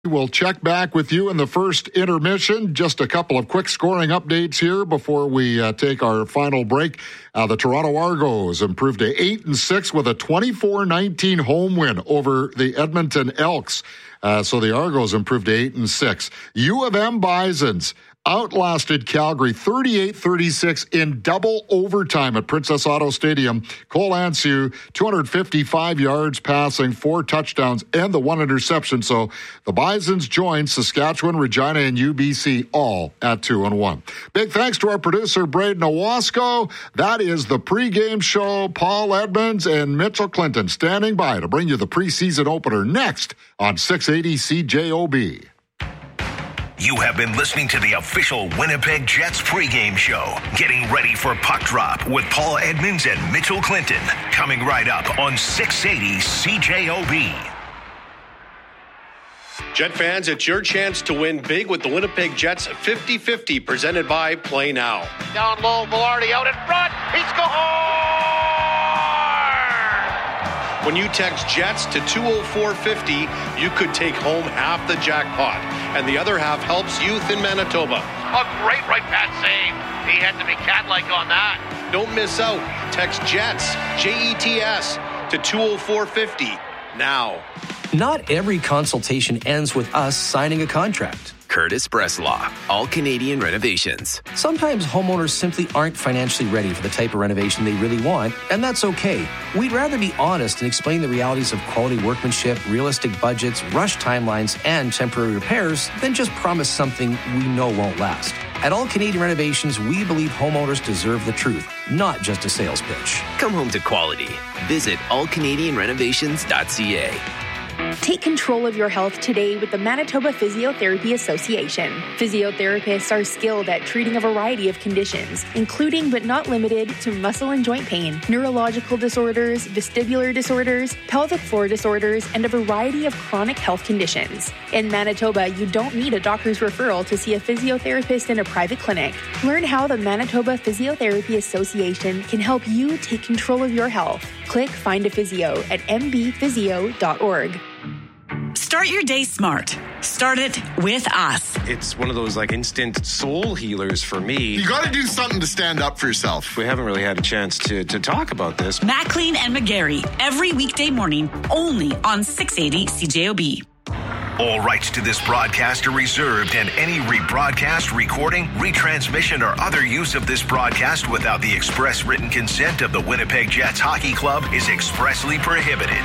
We'll check back with you in the first intermission. Just a couple of quick scoring updates here before we take our final break. The Toronto Argos improved to 8-6 with a 24-19 home win over the Edmonton Elks. So the Argos improved to 8-6. U of M Bisons outlasted Calgary 38-36 in double overtime at Princess Auto Stadium. Cole Ansew, 255 yards passing, 4 touchdowns, and the 1 interception. So the Bisons joined Saskatchewan, Regina, and UBC all at 2-1. Big thanks to our producer, Braden Owasco. That is the pregame show. Paul Edmonds and Mitchell Clinton standing by to bring you the preseason opener next on 680 CJOB. You have been listening to the official Winnipeg Jets pregame show. Getting ready for puck drop with Paul Edmonds and Mitchell Clinton. Coming right up on 680 CJOB. Jet fans, it's your chance to win big with the Winnipeg Jets 50-50 presented by Play Now. Down low, Velarde out in front. He scores! When you text Jets to 20450, you could take home half the jackpot, and the other half helps youth in Manitoba. A great right pass save. He had to be cat-like on that. Don't miss out. Text Jets, Jets, to 20450 now. Not every consultation ends with us signing a contract. Curtis Bresslaw, All Canadian Renovations. Sometimes homeowners simply aren't financially ready for the type of renovation they really want, and that's okay. We'd rather be honest and explain the realities of quality workmanship, realistic budgets, rush timelines, and temporary repairs than just promise something we know won't last. At All Canadian Renovations, we believe homeowners deserve the truth, not just a sales pitch. Come home to quality. Visit allcanadianrenovations.ca. Take control of your health today with the Manitoba Physiotherapy Association. Physiotherapists are skilled at treating a variety of conditions, including but not limited to muscle and joint pain, neurological disorders, vestibular disorders, pelvic floor disorders, and a variety of chronic health conditions. In Manitoba, you don't need a doctor's referral to see a physiotherapist in a private clinic. Learn how the Manitoba Physiotherapy Association can help you take control of your health. Click Find a Physio at mbphysio.org. Start your day smart. Start it with us. It's one of those instant soul healers for me. You got to do something to stand up for yourself. We haven't really had a chance to talk about this. Maclean and McGarry, every weekday morning, only on 680 CJOB. All rights to this broadcast are reserved, and any rebroadcast, recording, retransmission, or other use of this broadcast without the express written consent of the Winnipeg Jets Hockey Club is expressly prohibited.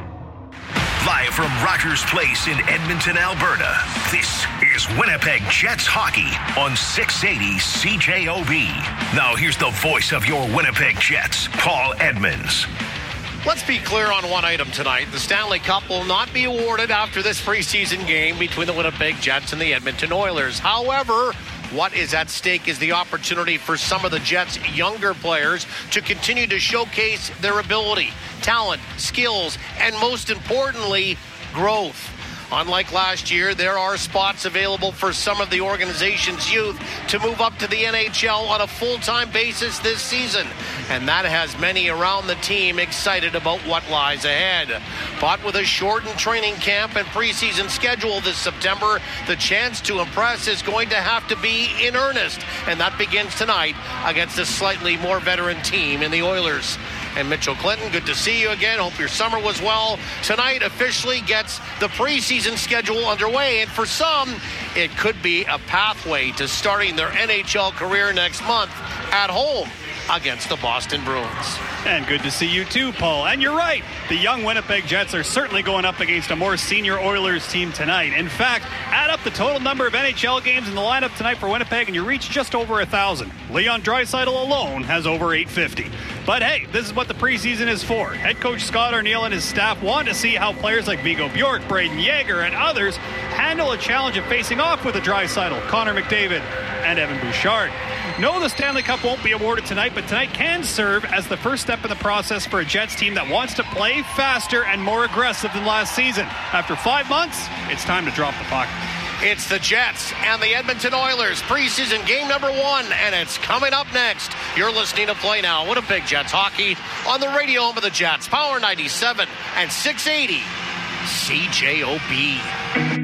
Live from Rogers Place in Edmonton, Alberta, this is Winnipeg Jets Hockey on 680 CJOB. Now here's the voice of your Winnipeg Jets, Paul Edmonds. Let's be clear on one item tonight. The Stanley Cup will not be awarded after this preseason game between the Winnipeg Jets and the Edmonton Oilers. However, what is at stake is the opportunity for some of the Jets' younger players to continue to showcase their ability, talent, skills, and most importantly, growth. Unlike last year, there are spots available for some of the organization's youth to move up to the NHL on a full-time basis this season. And that has many around the team excited about what lies ahead. But with a shortened training camp and preseason schedule this September, the chance to impress is going to have to be in earnest. And that begins tonight against a slightly more veteran team in the Oilers. And Mitchell Clinton, good to see you again. Hope your summer was well. Tonight officially gets the preseason schedule underway, and for some, it could be a pathway to starting their NHL career next month at home against the Boston Bruins. And good to see you too, Paul. And you're right. The young Winnipeg Jets are certainly going up against a more senior Oilers team tonight. In fact, add up the total number of NHL games in the lineup tonight for Winnipeg and you reach just over 1,000. Leon Draisaitl alone has over 850. But hey, this is what the preseason is for. Head coach Scott Arniel and his staff want to see how players like Vigo Bjork, Braden Yeager, and others handle a challenge of facing off with a Draisaitl, Connor McDavid, and Evan Bouchard. No, the Stanley Cup won't be awarded tonight, but tonight can serve as the first step in the process for a Jets team that wants to play faster and more aggressive than last season. After 5 months, it's time to drop the puck. It's the Jets and the Edmonton Oilers, preseason game number 1, and it's coming up next. You're listening to Play Now, Winnipeg Jets Hockey on the radio home of the Jets, Power 97 and 680 CJOB.